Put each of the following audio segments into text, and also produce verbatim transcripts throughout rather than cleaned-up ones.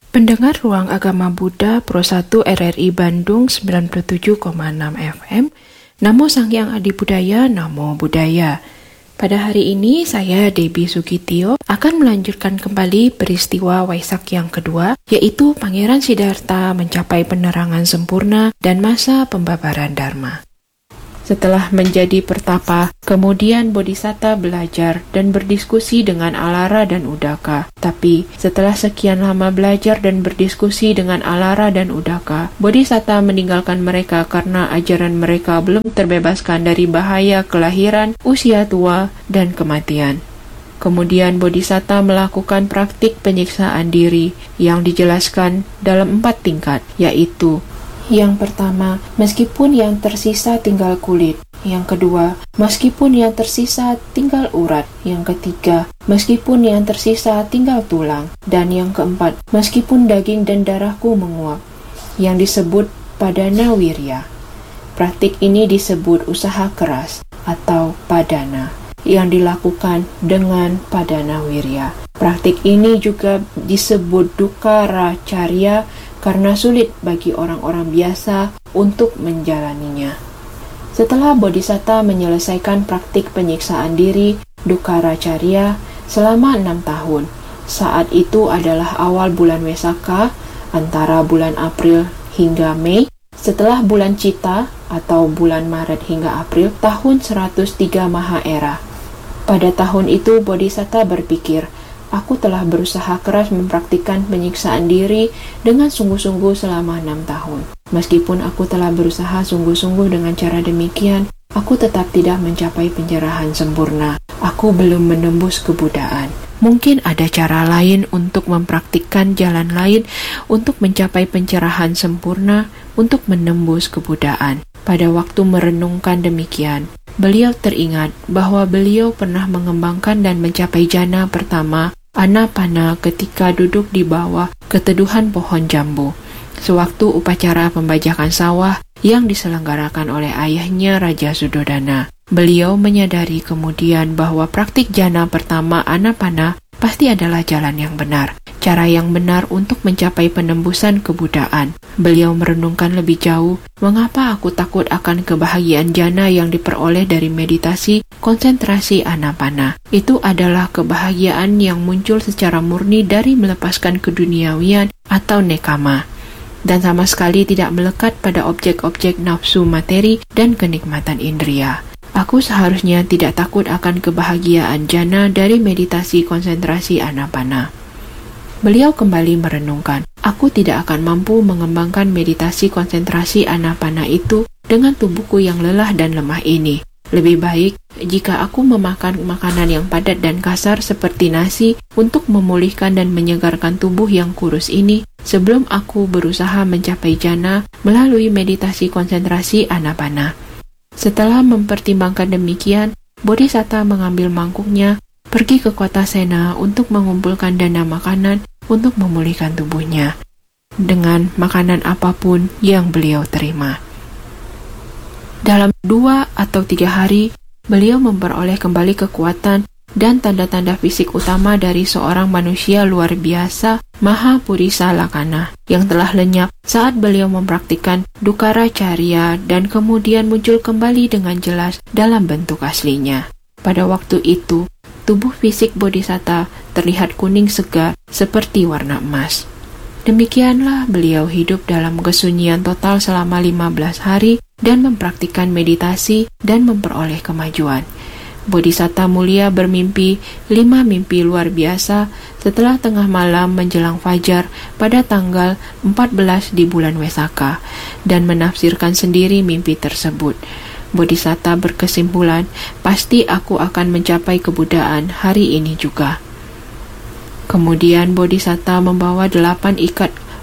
Pendengar Ruang Agama Buddha Pro satu R R I Bandung sembilan puluh tujuh koma enam F M. Namo Sang Hyang Adi Budaya, Namo Buddhaya. Pada hari ini saya Debbie Sugitio akan melanjutkan kembali peristiwa Waisak yang kedua, yaitu Pangeran Siddhartha mencapai penerangan sempurna dan masa pembabaran Dharma. Setelah menjadi pertapa, kemudian Bodhisatta belajar dan berdiskusi dengan Alara dan Udaka. Tapi, setelah sekian lama belajar dan berdiskusi dengan Alara dan Udaka, Bodhisatta meninggalkan mereka karena ajaran mereka belum terbebaskan dari bahaya kelahiran, usia tua, dan kematian. Kemudian Bodhisatta melakukan praktik penyiksaan diri yang dijelaskan dalam empat tingkat, yaitu yang pertama, meskipun yang tersisa tinggal kulit. Yang kedua, meskipun yang tersisa tinggal urat. Yang ketiga, meskipun yang tersisa tinggal tulang. Dan yang keempat, meskipun daging dan darahku menguap, yang disebut padana wirya. Praktik ini disebut usaha keras atau padana, yang dilakukan dengan padana wirya. Praktik ini juga disebut dukara carya karena sulit bagi orang-orang biasa untuk menjalaninya. Setelah Bodhisatta menyelesaikan praktik penyiksaan diri, dukara carya, selama enam tahun, saat itu adalah awal bulan Wesaka, antara bulan April hingga Mei, setelah bulan Cita atau bulan Maret hingga April, tahun seratus tiga Maha Era. Pada tahun itu Bodhisatta berpikir, aku telah berusaha keras mempraktikkan penyiksaan diri dengan sungguh-sungguh selama enam tahun. Meskipun aku telah berusaha sungguh-sungguh dengan cara demikian, aku tetap tidak mencapai pencerahan sempurna. Aku belum menembus kebudaan. Mungkin ada cara lain untuk mempraktikkan jalan lain untuk mencapai pencerahan sempurna, untuk menembus kebudaan. Pada waktu merenungkan demikian, beliau teringat bahwa beliau pernah mengembangkan dan mencapai jana pertama, Anapana, ketika duduk di bawah keteduhan pohon jambu, sewaktu upacara pembajakan sawah yang diselenggarakan oleh ayahnya Raja Sudodana. Beliau menyadari kemudian bahwa praktik jana pertama Anapana pasti adalah jalan yang benar, cara yang benar untuk mencapai penembusan kebudaan. Beliau merenungkan lebih jauh, mengapa aku takut akan kebahagiaan jana yang diperoleh dari meditasi konsentrasi Anapana. Itu adalah kebahagiaan yang muncul secara murni dari melepaskan keduniawian atau nekama, dan sama sekali tidak melekat pada objek-objek nafsu materi dan kenikmatan indria. Aku seharusnya tidak takut akan kebahagiaan jana dari meditasi konsentrasi Anapana. Beliau kembali merenungkan, aku tidak akan mampu mengembangkan meditasi konsentrasi Anapana itu dengan tubuhku yang lelah dan lemah ini. Lebih baik jika aku memakan makanan yang padat dan kasar seperti nasi untuk memulihkan dan menyegarkan tubuh yang kurus ini sebelum aku berusaha mencapai jana melalui meditasi konsentrasi Anapana. Setelah mempertimbangkan demikian, Bodhisatta mengambil mangkuknya, pergi ke kota Sena untuk mengumpulkan dana makanan untuk memulihkan tubuhnya dengan makanan apapun yang beliau terima. Dalam dua atau tiga hari, beliau memperoleh kembali kekuatan dan tanda-tanda fisik utama dari seorang manusia luar biasa, Maha Purisa Lakana, yang telah lenyap saat beliau mempraktikkan dukara carya dan kemudian muncul kembali dengan jelas dalam bentuk aslinya. Pada waktu itu, tubuh fisik Bodhisatta terlihat kuning segar seperti warna emas. Demikianlah beliau hidup dalam kesunyian total selama lima belas hari dan mempraktikkan meditasi dan memperoleh kemajuan. Bodhisatta mulia bermimpi lima mimpi luar biasa setelah tengah malam menjelang fajar pada tanggal empat belas di bulan Wesaka dan menafsirkan sendiri mimpi tersebut. Bodhisatta berkesimpulan, pasti aku akan mencapai kebudaan hari ini juga. Kemudian Bodhisatta membawa delapan ikat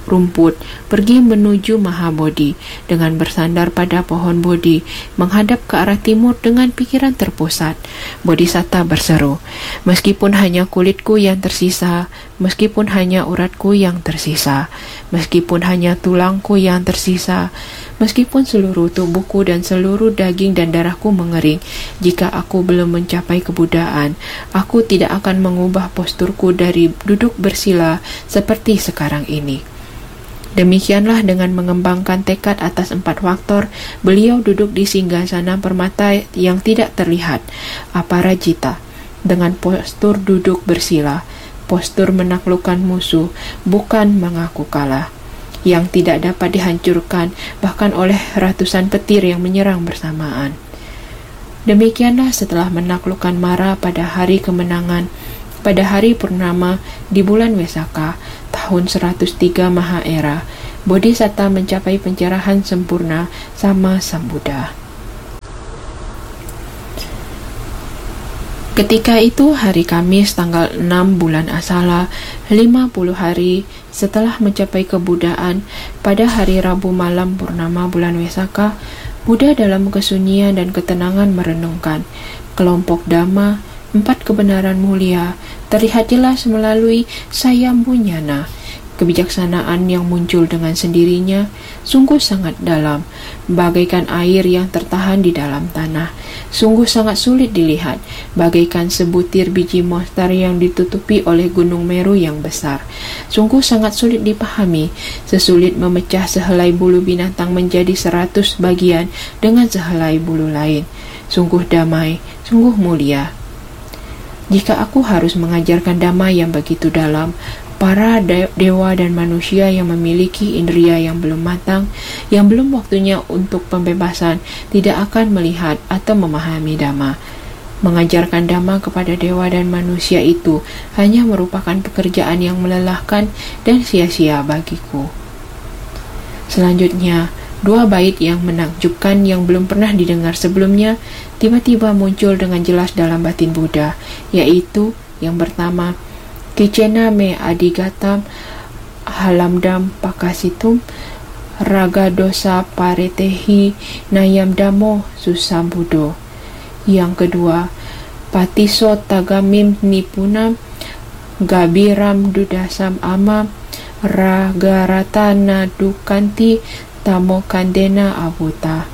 rumput, pergi menuju Mahabodhi dengan bersandar pada pohon Bodhi, menghadap ke arah timur dengan pikiran terpusat. Bodhisatta berseru, meskipun hanya kulitku yang tersisa, meskipun hanya uratku yang tersisa, meskipun hanya tulangku yang tersisa, meskipun seluruh tubuhku dan seluruh daging dan darahku mengering, jika aku belum mencapai kebudaan, aku tidak akan mengubah posturku dari duduk bersila seperti sekarang ini. Demikianlah dengan mengembangkan tekad atas empat faktor, beliau duduk di singgasana permata yang tidak terlihat, aparajita, dengan postur duduk bersila, postur menaklukkan musuh, bukan mengaku kalah, yang tidak dapat dihancurkan bahkan oleh ratusan petir yang menyerang bersamaan. Demikianlah setelah menaklukkan Mara pada hari kemenangan, pada hari purnama di bulan Wesaka, tahun seratus tiga Mahaera, Bodhisatta mencapai pencerahan sempurna sama Sang Buddha. Ketika itu hari Kamis tanggal enam bulan Asala, lima puluh hari setelah mencapai kebudaan, pada hari Rabu malam purnama bulan Wesaka, Buddha dalam kesunyian dan ketenangan merenungkan kelompok Dhamma, empat kebenaran mulia, terlihat jelas melalui Sayambunyana. Kebijaksanaan yang muncul dengan sendirinya sungguh sangat dalam, bagaikan air yang tertahan di dalam tanah. Sungguh sangat sulit dilihat, bagaikan sebutir biji monster yang ditutupi oleh gunung Meru yang besar. Sungguh sangat sulit dipahami, sesulit memecah sehelai bulu binatang menjadi seratus bagian dengan sehelai bulu lain. Sungguh damai, sungguh mulia. Jika aku harus mengajarkan dhamma yang begitu dalam, para de- dewa dan manusia yang memiliki indria yang belum matang, yang belum waktunya untuk pembebasan, tidak akan melihat atau memahami dhamma. Mengajarkan dhamma kepada dewa dan manusia itu hanya merupakan pekerjaan yang melelahkan dan sia-sia bagiku. Selanjutnya, dua bait yang menakjubkan yang belum pernah didengar sebelumnya tiba-tiba muncul dengan jelas dalam batin Buddha, yaitu yang pertama, Kicena me adigatam halamdam pakasitum raga dosa paretehi nayam damo susambudo. Yang kedua, patiso tagamim nipunam gabiram dudasam ama ragaratana dukanti tamo kandena abuta.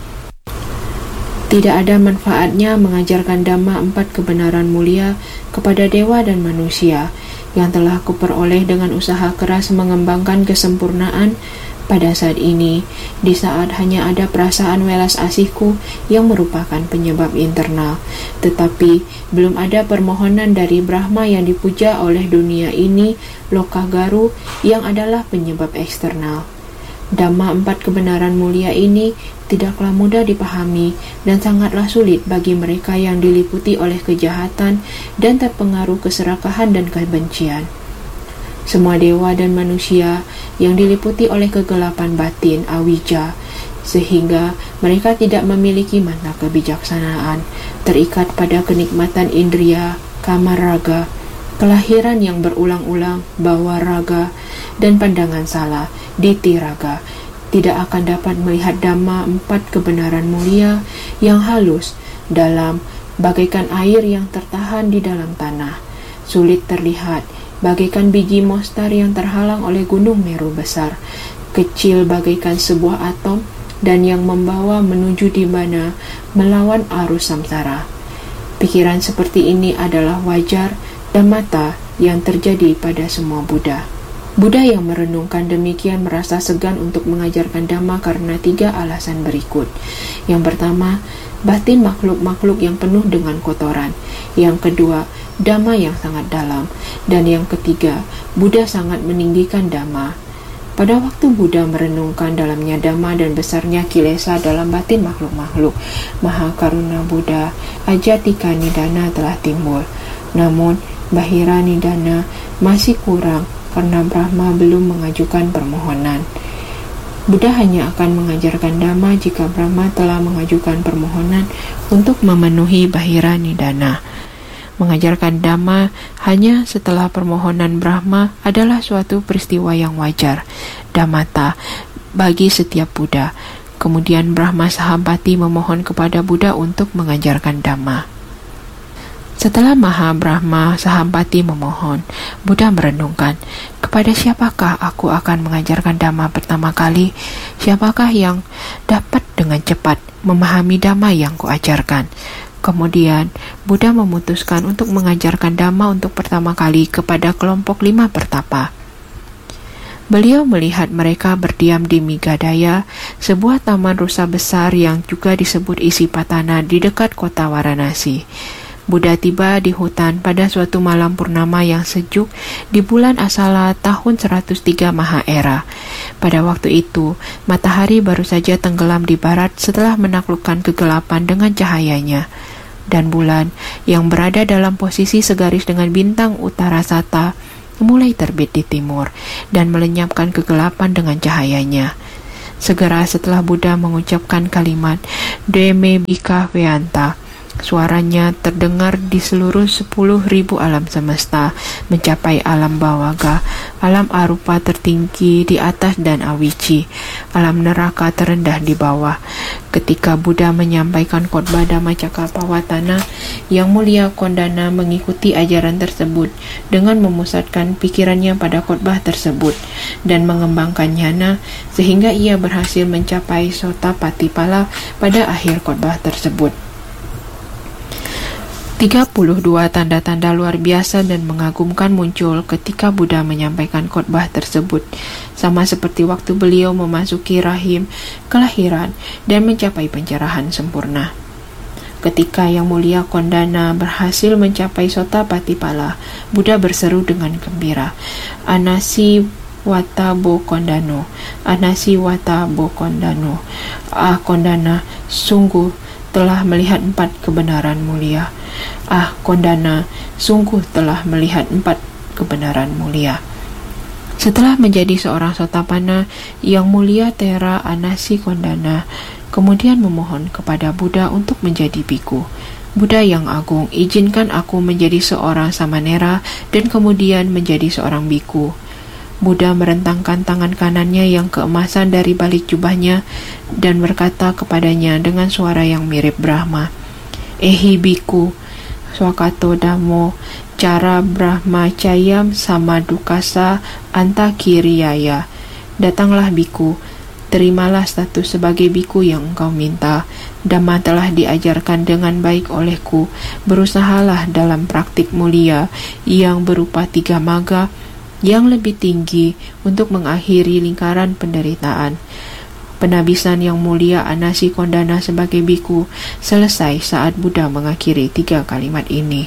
Tidak ada manfaatnya mengajarkan dhamma empat kebenaran mulia kepada dewa dan manusia yang telah kuperoleh dengan usaha keras mengembangkan kesempurnaan pada saat ini, di saat hanya ada perasaan welas asihku yang merupakan penyebab internal, tetapi belum ada permohonan dari Brahma yang dipuja oleh dunia ini, Lokagaru, yang adalah penyebab eksternal. Dhamma empat kebenaran mulia ini tidaklah mudah dipahami dan sangatlah sulit bagi mereka yang diliputi oleh kejahatan dan terpengaruh keserakahan dan kebencian. Semua dewa dan manusia yang diliputi oleh kegelapan batin awija, sehingga mereka tidak memiliki mata kebijaksanaan, terikat pada kenikmatan indria, kamaraga, kelahiran yang berulang-ulang, bawa raga, dan pandangan salah, ditiraga, tidak akan dapat melihat dhamma empat kebenaran mulia yang halus, dalam, bagaikan air yang tertahan di dalam tanah, sulit terlihat, bagaikan biji monster yang terhalang oleh gunung Meru besar, kecil bagaikan sebuah atom, dan yang membawa menuju di mana melawan arus samsara. Pikiran seperti ini adalah wajar dan mata yang terjadi pada semua Buddha. Buddha yang merenungkan demikian merasa segan untuk mengajarkan dhamma karena tiga alasan berikut. Yang pertama, batin makhluk-makhluk yang penuh dengan kotoran. Yang kedua, dhamma yang sangat dalam. Dan yang ketiga, Buddha sangat meninggikan dhamma. Pada waktu Buddha merenungkan dalamnya dhamma dan besarnya kilesa dalam batin makhluk-makhluk, Maha Karuna Buddha, Ajatika Nidana telah timbul. Namun, Bahira Nidana masih kurang karena Brahma belum mengajukan permohonan. Buddha hanya akan mengajarkan dhamma jika Brahma telah mengajukan permohonan untuk memenuhi Bahira Nidana. Mengajarkan Dhamma hanya setelah permohonan Brahma adalah suatu peristiwa yang wajar, dhammata, bagi setiap Buddha. Kemudian Brahma Sahampati memohon kepada Buddha untuk mengajarkan Dhamma. Setelah Maha Brahma Sahampati memohon, Buddha merenungkan, kepada siapakah aku akan mengajarkan Dhamma pertama kali? Siapakah yang dapat dengan cepat memahami Dhamma yang kuajarkan? Kemudian, Buddha memutuskan untuk mengajarkan Dhamma untuk pertama kali kepada kelompok lima pertapa. Beliau melihat mereka berdiam di Migadaya, sebuah taman rusa besar yang juga disebut Isipatana di dekat kota Varanasi. Buddha tiba di hutan pada suatu malam purnama yang sejuk di bulan Asala tahun seratus tiga Mahaera. Pada waktu itu, matahari baru saja tenggelam di barat setelah menaklukkan kegelapan dengan cahayanya. Dan bulan yang berada dalam posisi segaris dengan bintang Uttarasata mulai terbit di timur dan melenyapkan kegelapan dengan cahayanya. Segera setelah Buddha mengucapkan kalimat Deme Bika Veanta, suaranya terdengar di seluruh sepuluh ribu alam semesta, mencapai alam bawaga, alam arupa tertinggi di atas dan awici, alam neraka terendah di bawah. Ketika Buddha menyampaikan khotbah Dhammacakkappawatana, Yang Mulia Kondana mengikuti ajaran tersebut dengan memusatkan pikirannya pada khotbah tersebut dan mengembangkan jnana sehingga ia berhasil mencapai Sotapatipala pada akhir khotbah tersebut. tiga puluh dua tanda-tanda luar biasa dan mengagumkan muncul ketika Buddha menyampaikan khotbah tersebut, sama seperti waktu beliau memasuki rahim kelahiran dan mencapai pencerahan sempurna. Ketika Yang Mulia Kondana berhasil mencapai Sotapatipala, Buddha berseru dengan gembira, Anasi Wata Bo Kondano, Anasi Wata Bo Kondano. Ah Kondana, sungguh telah melihat empat kebenaran mulia. Ah Kondana, sungguh telah melihat empat kebenaran mulia. Setelah menjadi seorang Sotapanna, Yang Mulia Thera Anasi Kondana kemudian memohon kepada Buddha untuk menjadi biku. Buddha yang agung, izinkan aku menjadi seorang samanera dan kemudian menjadi seorang biku. Buddha merentangkan tangan kanannya yang keemasan dari balik jubahnya dan berkata kepadanya dengan suara yang mirip Brahma, Ehi biku, swakato dhammo, cara brahmacayam sama dukasa antakiriyaya. Datanglah biku, terimalah status sebagai biku yang engkau minta. Dhamma telah diajarkan dengan baik olehku. Berusahalah dalam praktik mulia yang berupa tiga magga yang lebih tinggi untuk mengakhiri lingkaran penderitaan. Penabisan Yang Mulia Anasi Kondana sebagai biku selesai saat Buddha mengakhiri tiga kalimat ini.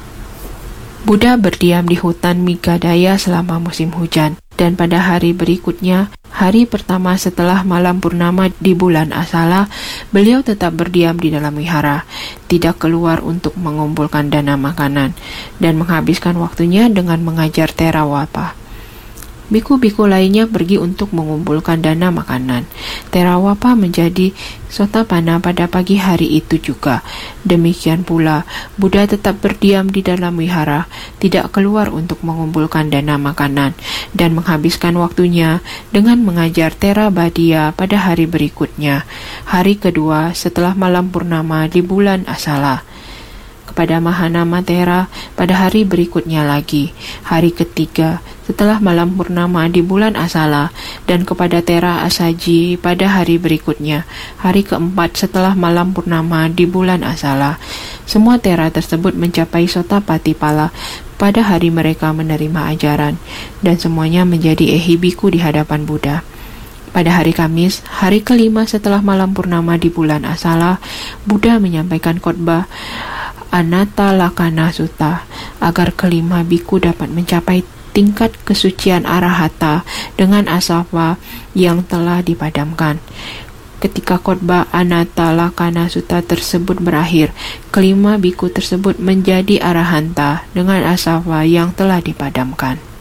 Buddha berdiam di hutan Migadaya selama musim hujan, dan pada hari berikutnya, hari pertama setelah malam purnama di bulan Asala, beliau tetap berdiam di dalam wihara, tidak keluar untuk mengumpulkan dana makanan, dan menghabiskan waktunya dengan mengajar Theravada. Biku-biku lainnya pergi untuk mengumpulkan dana makanan. Theravada menjadi Sotapanna pada pagi hari itu juga. Demikian pula, Buddha tetap berdiam di dalam wihara, tidak keluar untuk mengumpulkan dana makanan, dan menghabiskan waktunya dengan mengajar Theravada pada hari berikutnya, hari kedua setelah malam purnama di bulan Asala. Kepada Mahanama Thera pada hari berikutnya lagi, hari ketiga setelah malam purnama di bulan Asala, dan kepada Thera Asaji pada hari berikutnya, hari keempat setelah malam purnama di bulan Asala. Semua Thera tersebut mencapai Sotapatipala pada hari mereka menerima ajaran, dan semuanya menjadi ehibiku di hadapan Buddha. Pada hari Kamis, hari kelima setelah malam purnama di bulan Asala, Buddha menyampaikan khotbah Anatta Lakkhana Sutta agar kelima biku dapat mencapai tingkat kesucian arahata dengan asava yang telah dipadamkan. Ketika khotbah Anatta Lakkhana Sutta tersebut berakhir, kelima biku tersebut menjadi arahanta dengan asava yang telah dipadamkan.